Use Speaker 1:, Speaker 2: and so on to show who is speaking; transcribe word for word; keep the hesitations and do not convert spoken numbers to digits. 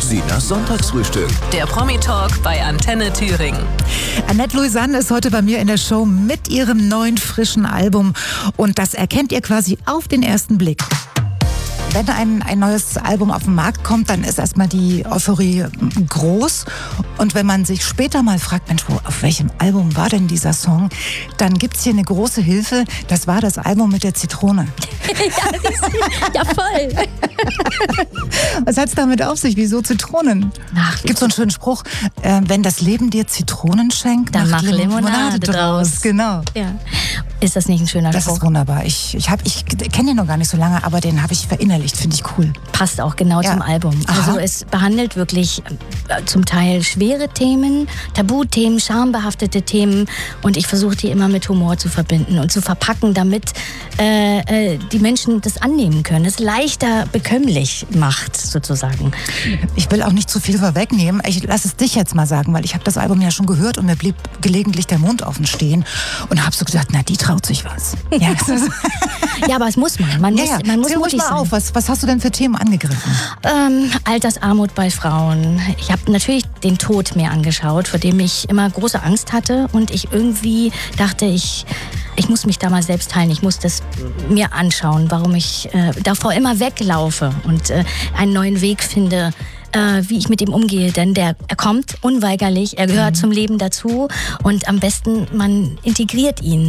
Speaker 1: Sinas Sonntagsfrühstück.
Speaker 2: Der Promi-Talk bei Antenne Thüringen.
Speaker 3: Annette Louisanne ist heute bei mir in der Show mit ihrem neuen, frischen Album. Und das erkennt ihr quasi auf den ersten Blick. Wenn ein, ein neues Album auf den Markt kommt, dann ist erstmal die Euphorie groß. Und wenn man sich später mal fragt, Mensch, wo, auf welchem Album war denn dieser Song? Dann gibt's hier eine große Hilfe. Das war das Album mit der Zitrone.
Speaker 4: ja, ja, voll.
Speaker 3: Was hat's damit auf sich? Wieso Zitronen?
Speaker 4: Ach,
Speaker 3: Gibt so einen schönen Spruch, äh, wenn das Leben dir Zitronen schenkt,
Speaker 4: dann
Speaker 3: mach
Speaker 4: mach
Speaker 3: Limonade,
Speaker 4: Limonade
Speaker 3: draus.
Speaker 4: draus.
Speaker 3: Genau.
Speaker 4: Ja. Ist das nicht ein schöner
Speaker 3: Das
Speaker 4: Spruch?
Speaker 3: ist wunderbar. Ich, ich, hab- ich kenne den noch gar nicht so lange, aber den habe ich verinnerlicht. Finde ich cool.
Speaker 4: Passt auch genau
Speaker 3: Ja.
Speaker 4: zum Album.
Speaker 3: Aha.
Speaker 4: Also es behandelt wirklich äh, zum Teil schwere Themen, Tabuthemen, schambehaftete Themen und ich versuche die immer mit Humor zu verbinden und zu verpacken, damit äh, äh, die Menschen das annehmen können, es leichter bekömmlich macht sozusagen.
Speaker 3: Ich will auch nicht zu viel vorwegnehmen. Ich lasse es dich jetzt mal sagen, weil ich habe das Album ja schon gehört und mir blieb gelegentlich der Mund offen stehen und habe so gedacht, na, die traut sich was. Ja, das ist-
Speaker 4: Ja, aber es muss man. Man
Speaker 3: ja,
Speaker 4: muss,
Speaker 3: ja.
Speaker 4: man muss
Speaker 3: Zähl ruhig
Speaker 4: mutig
Speaker 3: mal
Speaker 4: sein.
Speaker 3: auf. Was, was hast du denn für Themen angegriffen?
Speaker 4: Ähm, Altersarmut bei Frauen. Ich habe natürlich den Tod mir angeschaut, vor dem ich immer große Angst hatte und ich irgendwie dachte, ich, ich muss mich da mal selbst heilen. Ich muss das mir anschauen, warum ich äh, davor immer weglaufe und äh, einen neuen Weg finde, äh, wie ich mit ihm umgehe. Denn der, er kommt unweigerlich, er gehört zum Leben dazu und am besten man integriert ihn.